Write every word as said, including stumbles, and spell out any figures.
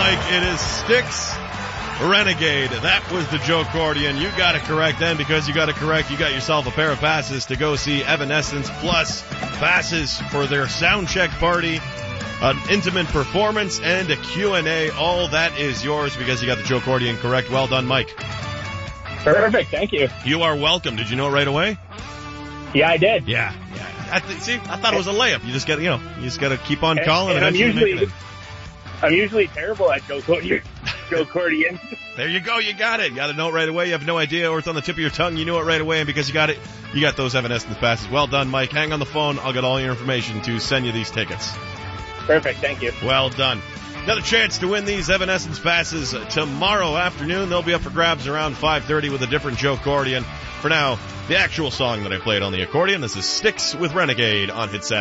Mike. It is Styx Renegade. That was the Joe Cordian. You got it correct then. Because you got it correct, you got yourself a pair of passes to go see Evanescence, plus passes for their soundcheck party, an intimate performance, and a Q and A. All that is yours because you got the Joe Cordian correct. Well done, Mike. Perfect. Thank you. You are welcome. Did you know it right away? Yeah, I did. Yeah. yeah. I th- see, I thought it was a layup. You just got, you know, you just got to keep on calling. And, and I'm usually, make it in. I'm usually terrible at Joe Cordian. Joe Cordian. There you go. You got it. You got to know it right away. You have no idea, or it's on the tip of your tongue. You knew it right away, and because you got it, you got those Evanescence passes. Well done, Mike. Hang on the phone. I'll get all your information to send you these tickets. Perfect. Thank you. Well done. Another chance to win these Evanescence passes tomorrow afternoon. They'll be up for grabs around five thirty with a different Joe Cordian. For now, the actual song that I played on the accordion. This is Styx with Renegade on Hitsat.